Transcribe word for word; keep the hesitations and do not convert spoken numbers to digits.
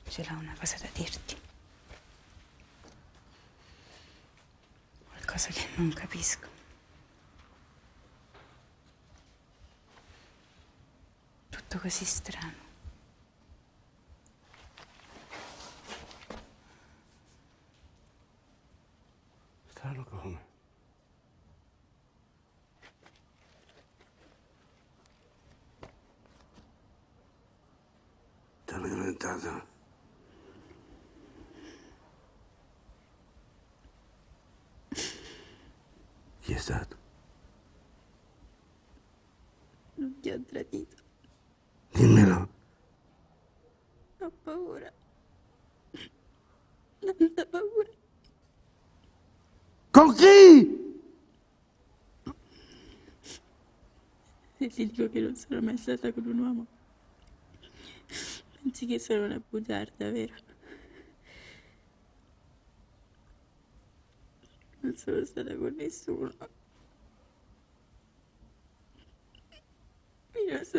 Ce l'ho una cosa da dirti. Qualcosa che non capisco. Tutto così strano. Strano come? Ti hanno violentato? Chi è stato? Non ti ho tradito. Dimmelo. Ho paura. Tanta paura. Con chi? Se ti dico che non sono mai stata con un uomo, pensi che sono una bugiarda, vero? Non sono stata con nessuno. Io sono